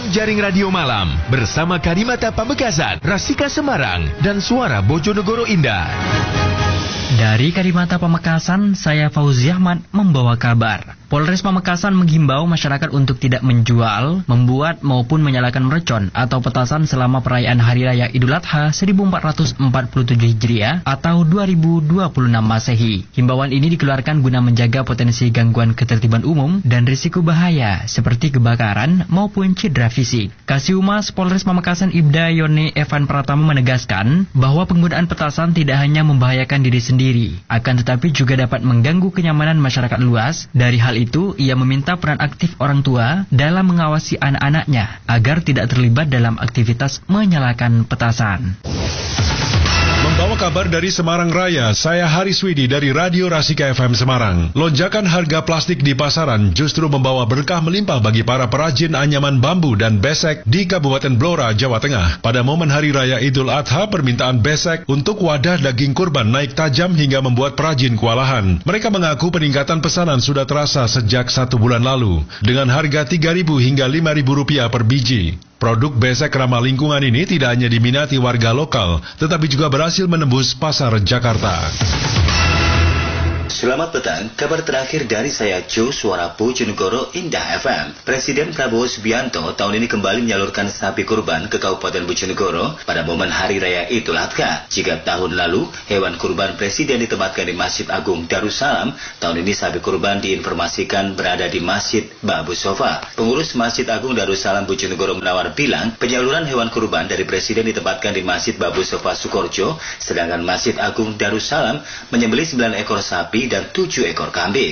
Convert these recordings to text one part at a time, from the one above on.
program Jaring Radio Malam bersama Karimata Pamekasan, Rasika Semarang, dan Suara Bojonegoro Indah. Dari Karimata Pamekasan, saya Fauzi Ahmad membawa kabar. Polres Pamekasan menghimbau masyarakat untuk tidak menjual, membuat maupun menyalakan mercon atau petasan selama perayaan Hari Raya Idul Adha 1447 Hijriah atau 2026 Masehi. Himbauan ini dikeluarkan guna menjaga potensi gangguan ketertiban umum dan risiko bahaya seperti kebakaran maupun cedera fisik. Kasihumas Polres Pamekasan Ibda Yone Evan Pratama menegaskan bahwa penggunaan petasan tidak hanya membahayakan diri sendiri, akan tetapi juga dapat mengganggu kenyamanan masyarakat luas. Dari hal itu, ia meminta peran aktif orang tua dalam mengawasi anak-anaknya agar tidak terlibat dalam aktivitas menyalakan petasan. Membawa kabar dari Semarang Raya, saya Haris Widi dari Radio Rasika FM Semarang. Lonjakan harga plastik di pasaran justru membawa berkah melimpah bagi para perajin anyaman bambu dan besek di Kabupaten Blora, Jawa Tengah. Pada momen Hari Raya Idul Adha, permintaan besek untuk wadah daging kurban naik tajam hingga membuat perajin kewalahan. Mereka mengaku peningkatan pesanan sudah terasa sejak 1 bulan lalu, dengan harga Rp3.000 hingga Rp5.000 per biji. Produk besek ramah lingkungan ini tidak hanya diminati warga lokal, tetapi juga berhasil menembus pasar Jakarta. Selamat petang, kabar terakhir dari saya Jo, Suara Bojonegoro Indah FM. Presiden Prabowo Subianto tahun ini kembali menyalurkan sapi kurban ke Kabupaten Bojonegoro pada momen Hari Raya Idul Adha. Jika tahun lalu hewan kurban Presiden ditempatkan di Masjid Agung Darussalam, tahun ini sapi kurban diinformasikan berada di Masjid Babu Sofa. Pengurus Masjid Agung Darussalam Bojonegoro Menawar bilang, penyaluran hewan kurban dari Presiden ditempatkan di Masjid Babu Sofa Sukoharjo, sedangkan Masjid Agung Darussalam menyembelih 9 ekor sapi dan 7 ekor kambing.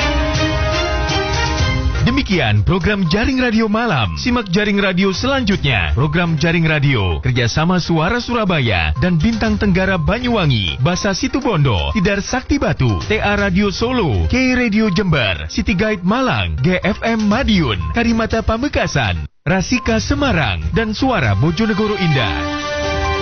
Demikian program Jaring Radio Malam. Simak Jaring Radio selanjutnya. Program Jaring Radio kerjasama Suara Surabaya dan Bintang Tenggara Banyuwangi, Basa Situbondo, Tidar Sakti Batu, TA Radio Solo, K Radio Jember, City Guide Malang, GFM Madiun, Karimata Pamekasan, Rasika Semarang, dan Suara Bojonegoro Indah.